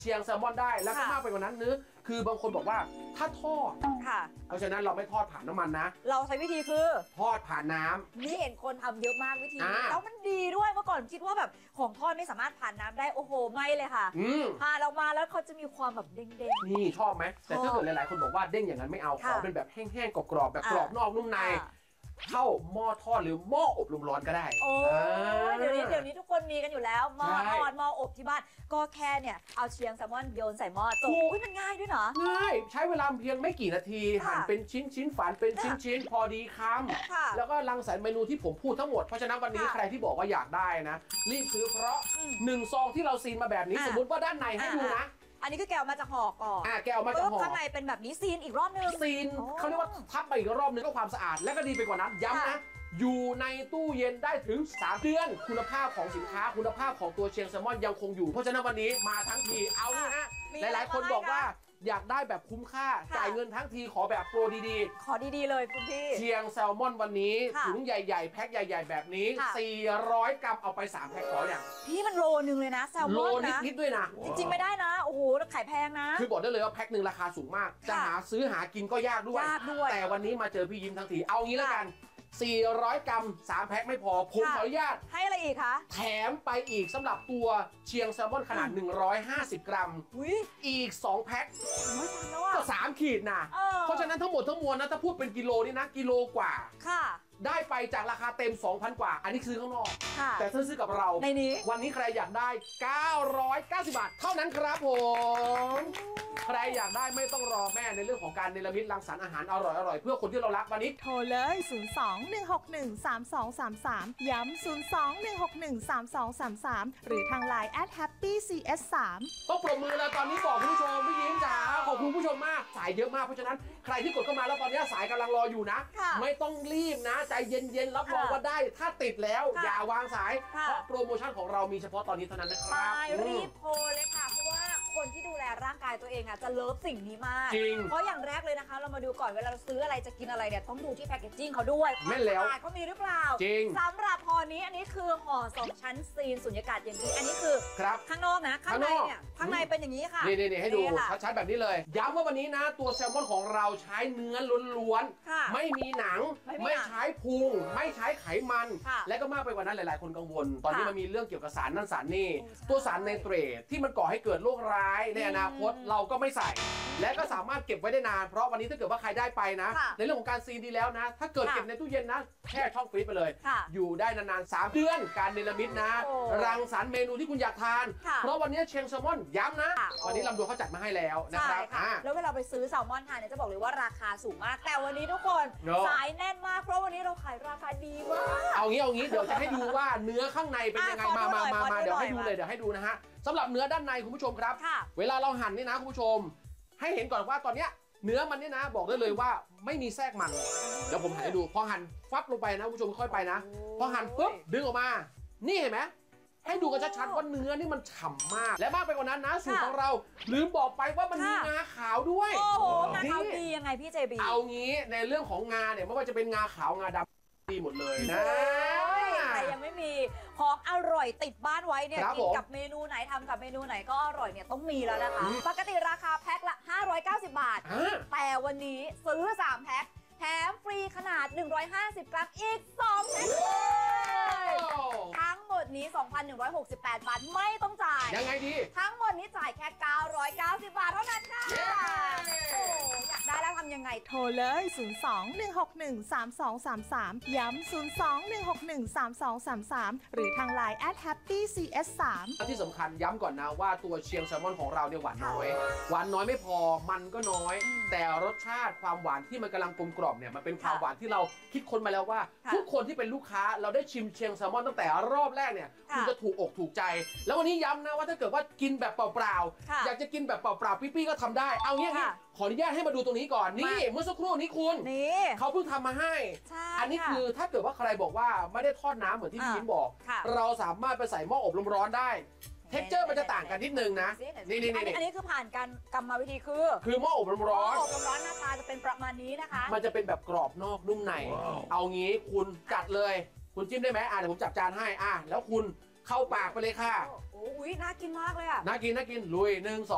เชียงแซลมอนได้แล้วก็มากไปกว่านั้นนึกคือบางคนบอกว่าถ้าทอดค่ะเพราะฉะนั้นเราไม่ทอดผ่านน้ำมันนะเราใช้วิธีคือทอดผ่านน้ำนี่เห็นคนทำเยอะมากวิธีนี้แล้วมันดีด้วยเมื่อก่อนคิดว่าแบบของทอดไม่สามารถผ่านน้ำได้โอ้โหไม่เลยค่ะผ่านออกมาแล้วเขาจะมีความแบบเด้งๆนี่ชอบไหมแต่ถ้าเกิดหลายๆคนบอกว่าเด้งอย่างนั้นไม่เอาขอเป็นแบบแห้งๆกรอบๆแบบกรอบนอกนุ่มในเข้าหม้อทอดหรือหม้ออบลมร้อนก็ได้โอ้เดี๋ยวนี้ทุกคนมีกันอยู่แล้วหม้อทอดหม้ออบที่บ้านก็แค่เนี่ยเอาเชียงแซลมอนโยนใส่หม้อจบมันง่ายด้วยเนาะง่ายใช้เวลาเพียงไม่กี่นาทีหั่นเป็นชิ้นฝานเป็นชิ้นพอดีคำแล้วก็รังสรรค์เมนูที่ผมพูดทั้งหมดเพราะฉะนั้นวันนี้ใครที่บอกว่าอยากได้นะรีบซื้อเพราะ1 ซองที่เราซีนมาแบบนี้สมมติว่าด้านในให้ดูนะอันนี้คือแกะออกมาจากห่อก่อนแกะออกมาจากห่อข้างในเป็นแบบนี้ซีนอีกรอบนึงซีนเขาเรียกว่าทับไปอีกรอบนึงก็ความสะอาดและก็ดีไปกว่านั้นย้ำนะอยู่ในตู้เย็นได้ถึง3 เดือนคุณภาพของสินค้าคุณภาพของตัวเชียงแซลมอนยังคงอยู่เพราะฉะนั้นวันนี้มาทั้งทีเอานะฮะหลายๆคนบอกว่าอยากได้แบบคุ้มค่าจ่ายเงินทั้งทีขอแบบโปรดีๆขอดีๆเลยคุณพี่เชียงแซลมอนวันนี้ถุงใหญ่ๆแพ็คใหญ่ๆแบบนี้400 กรัมเอาไป3 แพ็คขออย่างพี่มันโลนึงเลยนะแซลมอนนะโลนิดๆด้วยนะจริงๆไม่ได้นะโอ้โหขายแพงนะคือบอกได้เลยว่าแพ็คหนึ่งราคาสูงมากจะหาซื้อหากินก็ยากด้วยแต่วันนี้มาเจอพี่ยิ้มทั้งทีเอางี้แล้วกัน400 กรัม3 แพ็คไม่พอผมขออนุญาตให้อะไรอีกคะแถมไปอีกสำหรับตัวเชียงแซลมอนขนาด150 กรัมอีก2 แพ็คก็3 ขีดนะเพราะฉะนั้นทั้งหมดทั้งมวลนะถ้าพูดเป็นกิโลนี่นะกิโลกว่าค่ะได้ไปจากราคาเต็ม 2,000 กว่าอันนี้ซื้อข้างนอกแต่ถ้าซื้อกับเราในนี้วันนี้ใครอยากได้990 บาทเท่านั้นครับผมใครอยากได้ไม่ต้องรอแม่ในเรื่องของการเนรมิตรังสรรค์อาหารอร่อยๆเพื่อคนที่เรารักวันนี้โทรเลย 02-161-3233 ย้ำ 02-161-3233 หรือทาง Line @happycs3 ต้องปรบมือแล้วตอนนี้บอกคุณผู้ชมพี่ยิ้มจ๋าขอบคุณผู้ชมมากสายเยอะมากเพราะฉะนั้นใครที่กดเข้ามาแล้วตอนนี้สายกำลังรออยู่นะไม่ต้องรีบนะใจเย็นๆรับรองว่าได้ถ้าติดแล้วอย่าวางสายเพราะโปรโมชั่นของเรามีเฉพาะตอนนี้เท่านั้นนะครับรีบโทรเลยค่ะเพราะว่าคนที่ดูแลร่างกายตัวเองจะเลิฟสิ่งนี้มากเพราะอย่างแรกเลยนะคะเรามาดูก่อนเวลาเราซื้ออะไรจะกินอะไรเนี่ยต้องดูที่แพคเกจจิ้งเขาด้วยไม่แล้วเขามีหรือเปล่าจริงสำหรับห่อนี้อันนี้คือห่อ2 ชั้นซีนสุญญากาศอย่างนี้อันนี้คือข้างนอกนะข้างในเนี่ยข้างในเป็นอย่างนี้ค่ะนี่ให้ดูชัดๆแบบนี้เลยย้ำว่าวันนี้นะตัวแซลมอนของเราใช้เนื้อล้วนๆไม่มีหนังไม่ใช้พุงไม่ใช้ไขมันและก็มากไปกว่านั้นหลายๆคนกังวลตอนนี้มันมีเรื่องเกี่ยวกับสารนั่นสารนี่ตัวสารไนเตรตที่มันก่อให้เกิดโรคร้ายในอนาคตเราก็ไม่ใส่และก็สามารถเก็บไว้ได้นานเพราะวันนี้ถ้าเกิดว่าใครได้ไปนะในเรื่องของการซีนดีแล้วนะถ้าเกิดเก็บในตู้เย็นนะแช่ช่องฟรีซไปเลยอยู่ได้นานๆ3 เดือนการเนรมิตนะรังสรรค์เมนูที่คุณอยากทานเพราะวันนี้เชียงแซลมอนย้ำนะวันนี้ลำดวนเขาจัดมาให้แล้วนะครับแล้วเวลาไปซื้อแซลมอนทานเนี่ยจะบอกเลยว่าราคาสูงมากแต่วันนี้ทุกคนสายแน่นมากเพราะวันนี้เราขายราคาดีมากเอางี้เดี๋ยวจะให้ดูว่าเนื้อข้างในเป็นยังไงมาเดี๋ยวให้ดูเลยเดี๋ยวให้ดูนะฮะสำหรับเนื้อด้านในคุณผู้ชมครับเวลาเราหั่นนี่นะคุณผู้ชมให้เห็นก่อนว่าตอนเนี้ยเนื้อมันเนี่ยนะบอกได้เลยว่าไม่มีแทรกมันเดี๋ยวผมหั่นให้ดูพอหั่นฟับลงไปนะคุณผู้ชมค่อยไปนะพอหั่นปุ๊บดึงออกมานี่เห็นไหมให้ดูกันชัดๆว่าเนื้อนี่มันฉ่ำมากและมากไปกว่านั้นนะสูตรของเราลืมบอกไปว่ามันมีงาขาวด้วยโอ้โหงาขาวดียังไงพี่เจบีเอางี้ในเรื่องของงาเนี่ยไม่ว่าจะเป็นงาขาวงาดำดีหมดเลยนะแต่ยังไม่มีของอร่อยติดบ้านไว้เนี่ยกินกับเมนูไหนทำกับเมนูไหนก็อร่อยเนี่ยต้องมีแล้วนะคะปกติราคาแพ็คละ590 บาทแต่วันนี้ซื้อ3 แพ็คแถมฟรีขนาด150 กรัมอีก2 แพ็คเลยทั้งหมดนี้ 2,168 บาทไม่ต้องจ่ายยังไงดีทั้งหมดนี้จ่ายแค่990 บาทเท่านั้นค่ะอยากได้แล้วทำยังไงโทรเลย 02-161-3233 ย้ำ 02-161-3233 หรือทาง Line @happycs3 ที่สำคัญย้ำก่อนนะว่าตัวเชียงแซลมอนของเราเนี่ยหวานน้อยไม่พอมันก็น้อยแต่รสชาติความหวานที่มันกำลังกลมกล่อมเนี่ยมันเป็นความหวานที่เราคิดค้นมาแล้วว่าทุกคนที่เป็นลูกค้าเราได้ชิมเชียงแซลมอนตั้งแต่รอบแรกเนี่ยคุณจะถูกอกถูกใจแล้ววันนี้ย้ำนะว่าถ้าเกิดว่ากินแบบเปล่าๆอยากจะกินแบบเปล่าๆปี้ๆก็ทำได้เอางี้ขออนุญาตให้มาดูตรงนี้ก่อนนี่เมื่อสักครู่นี้คุณเขาเพิ่งทำมาให้อันนี้คือถ้าเกิดว่าใครบอกว่าไม่ได้ทอดน้ำเหมือนที่พี่ยิ้มบอกเราสามารถไปใส่หม้ออบลมร้อนได้เท็กเจอร์มันจะต่างกันนิดนึงนะนี่อันนี้คือผ่านการกรรมวิธีคือหม้ออบลมร้อนหน้าตาจะเป็นประมาณนี้นะคะมันจะเป็นแบบกรอบนอกนุ่มในเอางี้คุณจัดเลยคุณจิ้มได้ไหมเดี๋ยวผมจับจานให้แล้วคุณเข้าปากไปเลยค่ะโอ้ยน่ากินมากเลยน่ากินลุย1 2